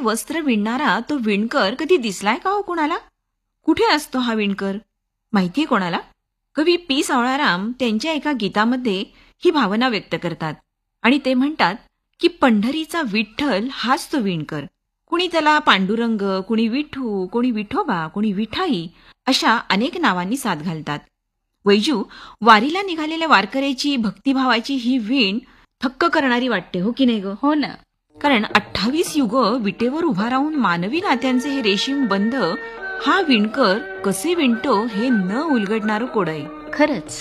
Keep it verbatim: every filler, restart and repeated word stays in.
वस्त्र विणणारा तो विणकर कधी दिसलाय का हो कोणाला? कुठे असतो हा विणकर? माहितीये कोणाला? कवी पी सावळाराम त्यांच्या एका गीतामध्ये ही भावना व्यक्त करतात आणि ते म्हणतात की पंढरीचा विठ्ठल हाच तो विणकर. कुणी त्याला पांडुरंग, कुणी विठू, कोणी विठोबा, कोणी विठाई अशा अनेक नावांनी साथ घालतात. वैजू, वारीला निघालेल्या वारकऱ्याची भक्तिभावाची ही वीण थक्क करणारी वाटते, हो की नाही ग? हो ना. कारण अठ्ठावीस युग विटेवर उभा राहून मानवी नात्यांचे हे रेशीम बंध हा विणकर कसे विणतो हे न उलगडणारं कोड आहे. खरंच.